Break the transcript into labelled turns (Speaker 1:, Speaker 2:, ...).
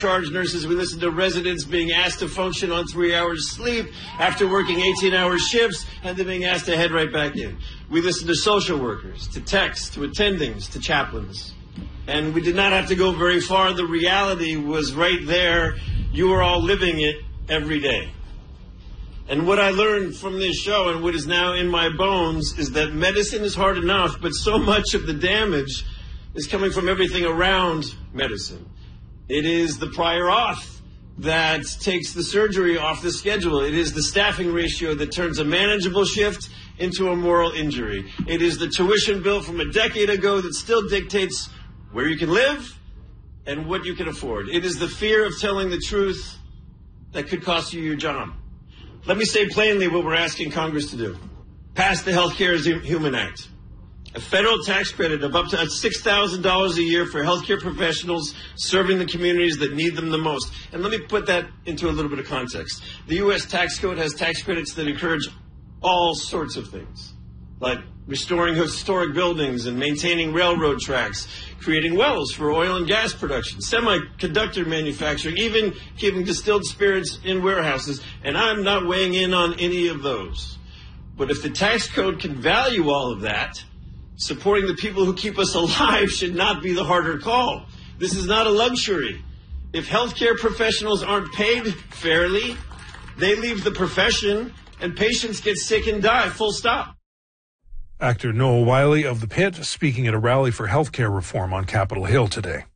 Speaker 1: charge nurses. We listened to residents being asked to function on 3 hours sleep after working 18-hour shifts and then being asked to head right back in. We listened to social workers, to techs, to attendings, to chaplains. And we did not have to go very far. The reality was right there. You were all living it every day. And what I learned from this show and what is now in my bones is that medicine is hard enough, but so much of the damage is coming from everything around medicine. It is the prior auth that takes the surgery off the schedule. It is the staffing ratio that turns a manageable shift into a moral injury. It is the tuition bill from a decade ago that still dictates where you can live and what you can afford. It is the fear of telling the truth that could cost you your job. Let me say plainly what we're asking Congress to do. Pass the Health Care as a Human Act. A federal tax credit of up to $6,000 a year for healthcare professionals serving the communities that need them the most. And let me put that into a little bit of context. The U.S. tax code has tax credits that encourage all sorts of things, like restoring historic buildings and maintaining railroad tracks, creating wells for oil and gas production, semiconductor manufacturing, even keeping distilled spirits in warehouses. And I'm not weighing in on any of those. But if the tax code can value all of that, supporting the people who keep us alive should not be the harder call. This is not a luxury. If healthcare professionals aren't paid fairly, they leave the profession and patients get sick and die, full stop.
Speaker 2: Actor Noah Wiley of The Pit speaking at a rally for healthcare reform on Capitol Hill today.